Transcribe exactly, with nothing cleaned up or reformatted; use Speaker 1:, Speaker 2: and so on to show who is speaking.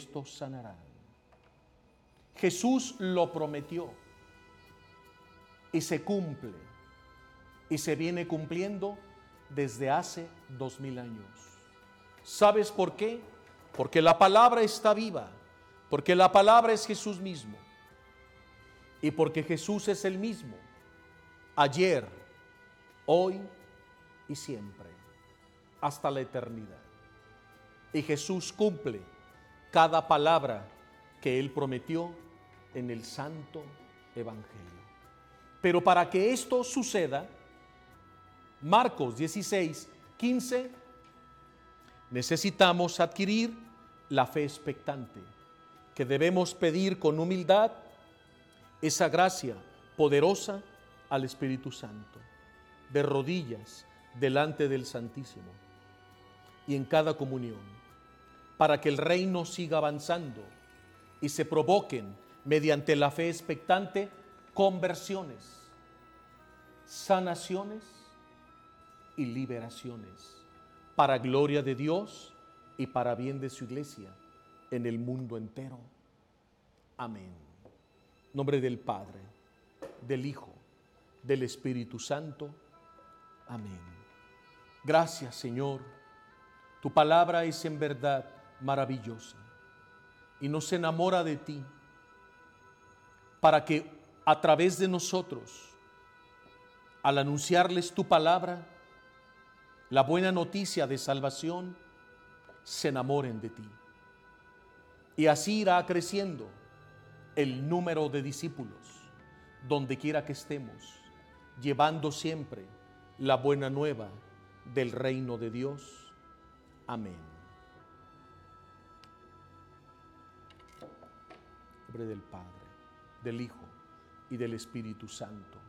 Speaker 1: estos sanarán. Jesús lo prometió y se cumple y se viene cumpliendo desde hace dos mil años. ¿Sabes por qué? Porque la palabra está viva, porque la palabra es Jesús mismo y porque Jesús es el mismo ayer, hoy y siempre, hasta la eternidad. Y Jesús cumple cada palabra que Él prometió en el Santo Evangelio. Pero para que esto suceda, Marcos dieciséis, quince, necesitamos adquirir la fe expectante, que debemos pedir con humildad esa gracia poderosa al Espíritu Santo, de rodillas delante del Santísimo y en cada comunión, para que el reino siga avanzando y se provoquen mediante la fe expectante conversiones, sanaciones y liberaciones, para gloria de Dios y para bien de su iglesia en el mundo entero. Amén. En nombre del Padre, del Hijo, del Espíritu Santo. Amén. Gracias, Señor. Tu palabra es en verdad maravillosa y nos enamora de ti para que a través de nosotros, al anunciarles tu palabra, la buena noticia de salvación, se enamoren de ti. Y así irá creciendo el número de discípulos, donde quiera que estemos, llevando siempre la buena nueva del reino de Dios. Amén. En nombre del Padre, del Hijo y del Espíritu Santo.